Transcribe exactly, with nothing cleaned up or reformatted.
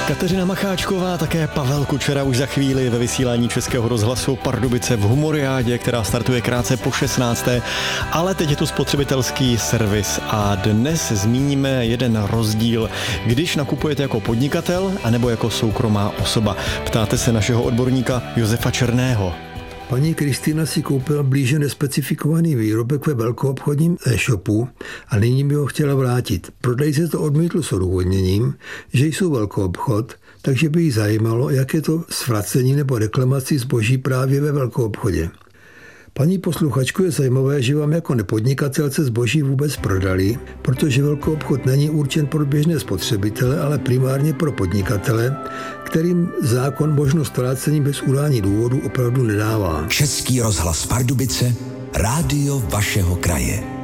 Kateřina Macháčková, také Pavel Kučera už za chvíli ve vysílání Českého rozhlasu Pardubice v Humoriádě, která startuje krátce po šestnácté. Ale teď je tu spotřebitelský servis a dnes zmíníme jeden rozdíl, když nakupujete jako podnikatel anebo jako soukromá osoba. Ptáte se našeho odborníka Josefa Černého. Paní Kristýna si koupila blíže nespecifikovaný výrobek ve velkoobchodním e-shopu a nyní by ho chtěla vrátit. Prodejce to odmítl s odůvodněním, že jsou velkoobchod, takže by jí zajímalo, jak je to s vracením nebo reklamací zboží právě ve velkoobchodě. Paní posluchačku, je zajímavé, že vám jako nepodnikatelce zboží vůbec prodali, protože velkoobchod není určen pro běžné spotřebitele, ale primárně pro podnikatele, kterým zákon možnost vrácení bez udání důvodu opravdu nedává. Český rozhlas Pardubice, rádio vašeho kraje.